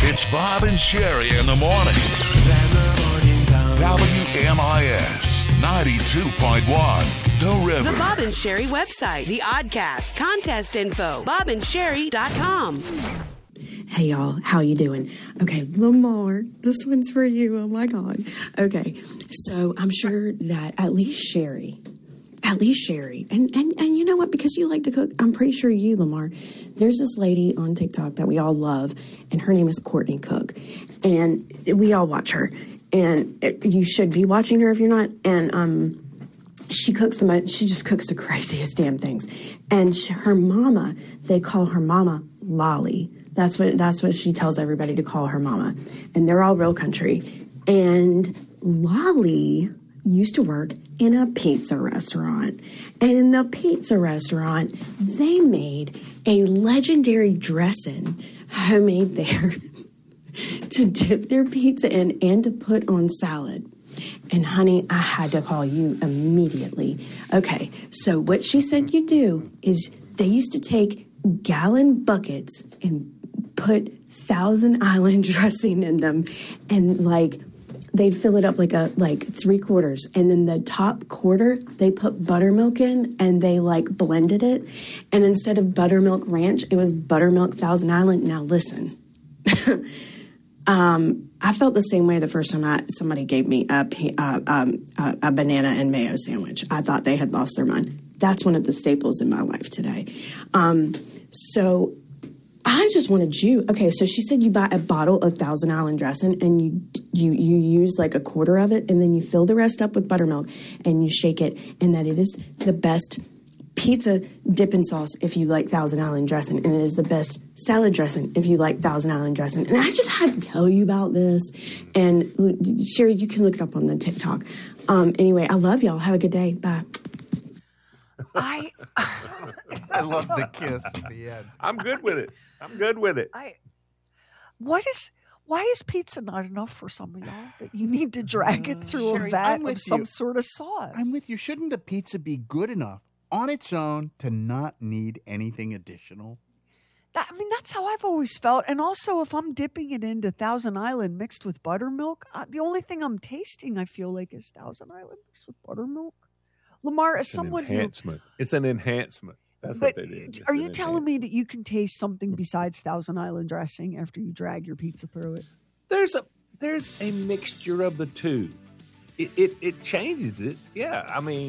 It's Bob and Sherry in the morning. WMIS 92.1, The River. The Bob and Sherry website, the Oddcast, contest info, bobandSherry.com. Hey, y'all. How you doing? Okay, Lamar, this one's for you. Oh, my God. Okay, so I'm sure that at least Sherry, and you know what? Because you like to cook, I'm pretty sure you, Lamar, there's this lady on TikTok that we all love, and her name is Courtney Cook, and we all watch her, and you should be watching her if you're not, and she just cooks the craziest damn things, and her mama, they call her mama Lolly. That's what she tells everybody to call her mama, and they're all real country, and Lolly used to work in a pizza restaurant. And in the pizza restaurant, they made a legendary dressing, homemade there, to dip their pizza in and to put on salad. And honey, I had to call you immediately. Okay, so what she said you do is they used to take gallon buckets and put Thousand Island dressing in them, and they'd fill it up like 3/4, and then the top quarter they put buttermilk in, and they blended it, and instead of buttermilk ranch, it was buttermilk Thousand Island. Now listen, I felt the same way the first time somebody gave me a banana and mayo sandwich. I thought they had lost their mind. That's one of the staples in my life today. So I just wanted you. Okay, so she said you buy a bottle of Thousand Island dressing and you use a quarter of it, and then you fill the rest up with buttermilk and you shake it, and that it is the best pizza dipping sauce if you like Thousand Island dressing, and it is the best salad dressing if you like Thousand Island dressing. And I just had to tell you about this. And Sherry, you can look it up on the TikTok. Anyway, I love y'all. Have a good day. Bye. I love the kiss at the end. I'm good with it. Why is pizza not enough for some of y'all that you need to drag it through Sherry, a vat of some sort of sauce? I'm with you. Shouldn't the pizza be good enough on its own to not need anything additional? That's how I've always felt. And also, if I'm dipping it into Thousand Island mixed with buttermilk, the only thing I'm tasting, I feel like, is Thousand Island mixed with buttermilk. Lamar, as someone enhancement. It's an enhancement. That's what it is. Are you telling me that you can taste something besides Thousand Island dressing after you drag your pizza through it? There's a mixture of the two. It changes it. Yeah,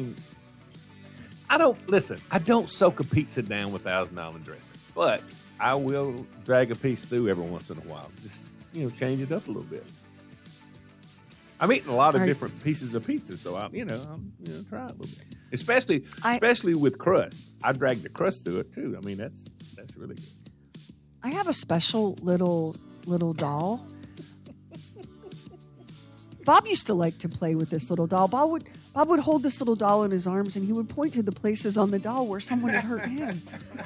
I don't soak a pizza down with Thousand Island dressing, but I will drag a piece through every once in a while. Just change it up a little bit. I'm eating a lot of different pieces of pizza, so I'm try it a little bit. Especially with crust. I drag the crust through it too. That's really good. I have a special little doll. Bob used to like to play with this little doll. Bob would hold this little doll in his arms, and he would point to the places on the doll where someone had hurt him.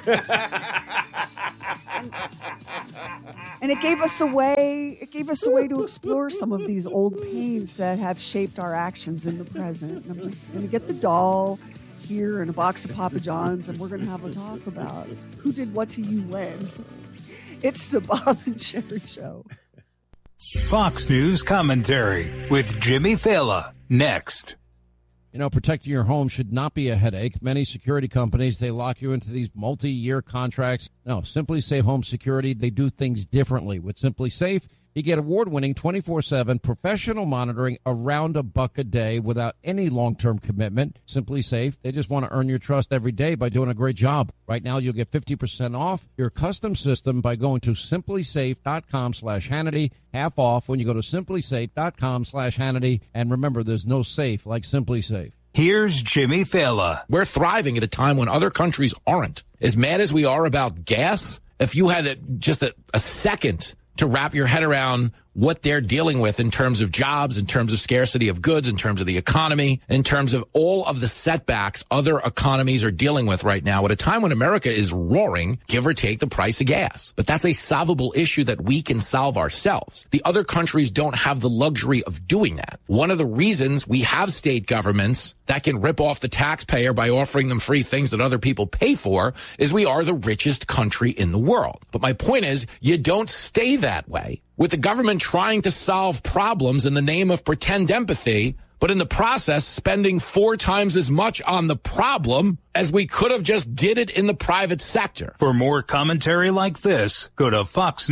And it gave us a way to explore some of these old pains that have shaped our actions in the present. And I'm just going to get the doll here and a box of Papa John's, and we're going to have a talk about who did what to you when. It's the Bob and Sherry Show. Fox News commentary with Jimmy Fallon next. Protecting your home should not be a headache. Many security companies, they lock you into these multi-year contracts. No, Simply Safe Home Security, they do things differently. With Simply Safe, you get award-winning 24/7 professional monitoring around $1 a day without any long-term commitment. Simply Safe, they just want to earn your trust every day by doing a great job. Right now, you'll get 50% off your custom system by going to simplysafe.com/Hannity. Half off when you go to simplysafe.com/Hannity. And remember, there's no safe like Simply Safe. Here's Jimmy Fallon. We're thriving at a time when other countries aren't. As mad as we are about gas, if you had just a second to wrap your head around what they're dealing with in terms of jobs, in terms of scarcity of goods, in terms of the economy, in terms of all of the setbacks other economies are dealing with right now at a time when America is roaring, give or take the price of gas. But that's a solvable issue that we can solve ourselves. The other countries don't have the luxury of doing that. One of the reasons we have state governments that can rip off the taxpayer by offering them free things that other people pay for is we are the richest country in the world. But my point is, you don't stay that way. with the government trying to solve problems in the name of pretend empathy, but in the process spending 4 times as much on the problem as we could have just did it in the private sector. For more commentary like this, go to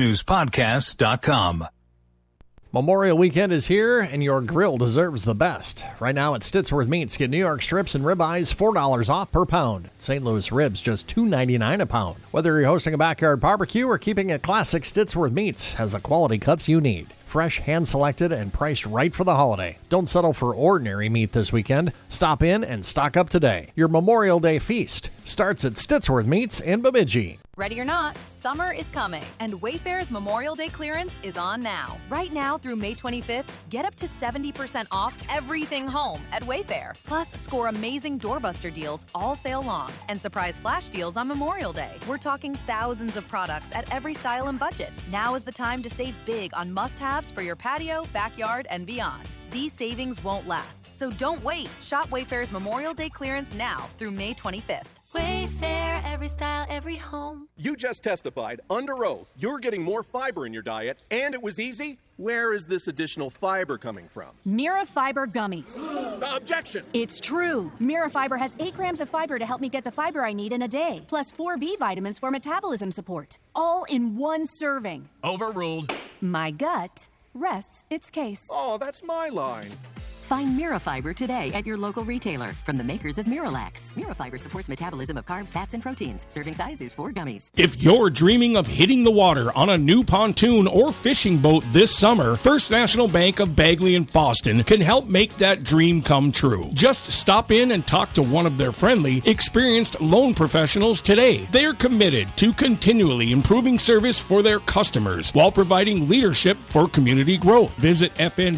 foxnewspodcast.com. Memorial Weekend is here, and your grill deserves the best. Right now at Stittsworth Meats, get New York strips and ribeyes $4 off per pound. St. Louis ribs just $2.99 a pound. Whether you're hosting a backyard barbecue or keeping it classic, Stittsworth Meats has the quality cuts you need. Fresh, hand-selected, and priced right for the holiday. Don't settle for ordinary meat this weekend. Stop in and stock up today. Your Memorial Day feast starts at Stittsworth Meats in Bemidji. Ready or not, summer is coming, and Wayfair's Memorial Day clearance is on now. Right now through May 25th, get up to 70% off everything home at Wayfair. Plus, score amazing doorbuster deals all sale long and surprise flash deals on Memorial Day. We're talking thousands of products at every style and budget. Now is the time to save big on must-haves for your patio, backyard, and beyond. These savings won't last, so don't wait. Shop Wayfair's Memorial Day clearance now through May 25th. Wayfair, every style, every home. You just testified under oath you're getting more fiber in your diet, and it was easy? Where is this additional fiber coming from? Mirafiber gummies. Objection! It's true. Mirafiber has 8 grams of fiber to help me get the fiber I need in a day, plus 4 B vitamins for metabolism support, all in one serving. Overruled. My gut rests its case. Oh, that's my line. Find Mirafiber today at your local retailer from the makers of Miralax. Mirafiber supports metabolism of carbs, fats, and proteins. Serving size is 4 gummies. If you're dreaming of hitting the water on a new pontoon or fishing boat this summer, First National Bank of Bagley and Foston can help make that dream come true. Just stop in and talk to one of their friendly, experienced loan professionals today. They're committed to continually improving service for their customers while providing leadership for community growth. Visit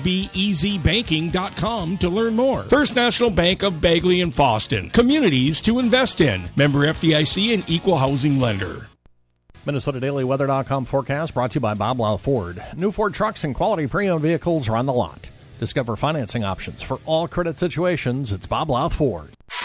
fnbeasybanking.com to learn more. First National Bank of Bagley and Foston. Communities to invest in. Member FDIC and equal housing lender. MinnesotaDailyWeather.com forecast brought to you by Bob Lau Ford. New Ford trucks and quality pre-owned vehicles are on the lot. Discover financing options for all credit situations. It's Bob Lau Ford.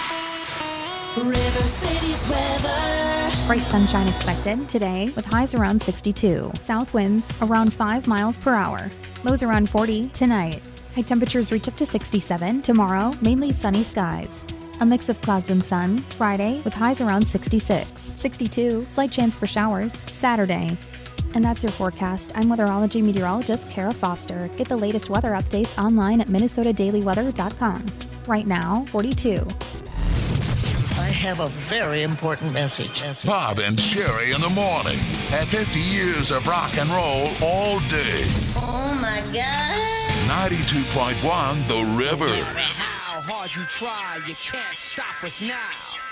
River City's weather. Bright sunshine expected today with highs around 62. South winds around 5 miles per hour. Lows around 40 tonight. High temperatures reach up to 67. Tomorrow, mainly sunny skies. A mix of clouds and sun. Friday, with highs around 66. 62, slight chance for showers. Saturday. And that's your forecast. I'm weatherology meteorologist Kara Foster. Get the latest weather updates online at MinnesotaDailyWeather.com. Right now, 42. I have a very important message. Bob and Sherry in the morning. At 50 years of rock and roll all day. Oh, my God. 92.1 The River. How hard you try, you can't stop us now.